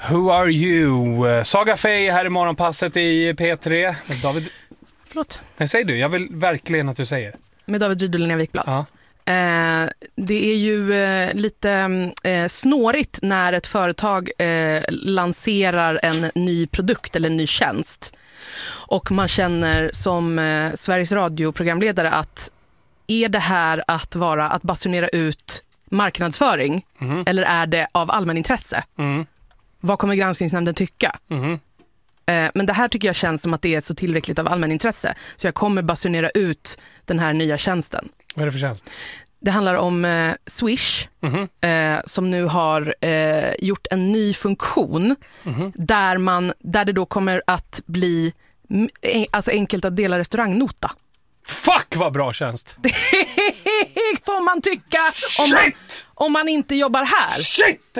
Who are you? Saga Fey här i morgonpasset i P3. David... Förlåt. Nej, säg du. Jag vill verkligen att du säger. Med David Rydell och Linnea Wikblad. Ja. Det är ju lite snårigt när ett företag lanserar en ny produkt eller en ny tjänst. Och man känner som Sveriges Radio-programledare att är det här att basunera ut marknadsföring eller är det av allmänintresse? Vad kommer granskningsnämnden tycka? Men det här tycker jag känns som att det är så tillräckligt av allmänintresse. Så jag kommer basunera ut den här nya tjänsten. Vad är det för tjänst? Det handlar om Swish som nu har gjort en ny funktion där det då kommer att bli alltså enkelt att dela restaurangnota. Fuck vad bra tjänst! Det får man tycka om man inte jobbar här. Shit!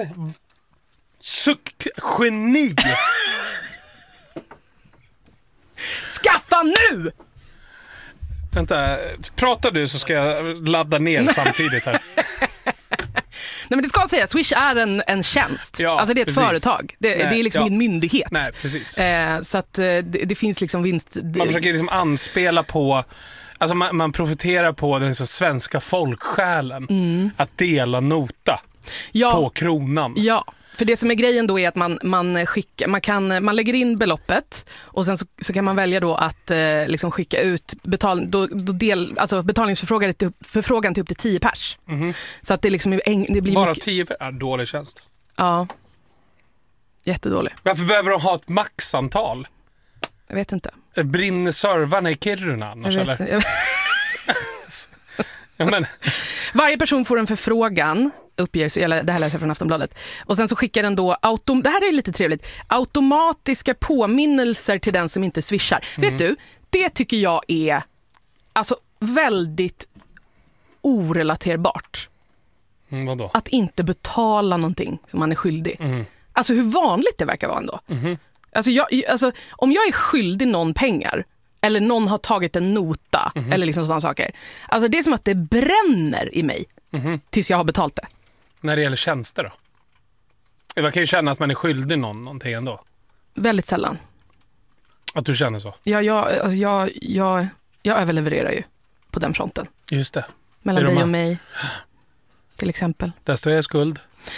Geni! Skaffa nu! Vänta, pratar du så ska jag ladda ner samtidigt här. Nej, men det ska säga, Swish är en tjänst. Ja, alltså det är ett företag. Det är liksom ingen myndighet. Nej, precis. Så att det finns liksom vinst. Man försöker liksom anspela på, alltså man profiterar på den så svenska folksjälen att dela nota på kronan. Ja. För det som är grejen då är att man lägger in beloppet och sen så kan man välja då att liksom skicka ut betalningsförfrågan till upp till 10 pers. Så att det liksom det blir bara mycket... 10 är dålig tjänst. Ja. Jättedålig. Varför behöver de ha ett maxantal? Jag vet inte. Brinner servarna i Kiruna annars, eller? Ja, men. Varje person får en förfrågan, uppger, det här läser jag från Aftonbladet. Och sen så skickar den då, det här är lite trevligt, automatiska påminnelser till den som inte swishar. Vet du, det tycker jag är alltså väldigt orelaterbart. Vadå? Att inte betala någonting som man är skyldig. Alltså hur vanligt det verkar vara ändå. Alltså, om jag är skyldig någon pengar eller någon har tagit en nota eller liksom sådana saker. Alltså det är som att det bränner i mig tills jag har betalt det. När det gäller tjänster då? Man kan ju känna att man är skyldig någonting ändå. Väldigt sällan. Att du känner så? Ja, jag överlevererar ju på den fronten. Just det. Mellan dig och mig, till exempel. Där står jag i skuld.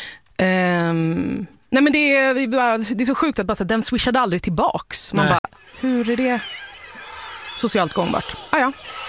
Nej, men det är så sjukt att bara, den swishade aldrig tillbaks. Man bara, hur är det socialt gångbart? Ja.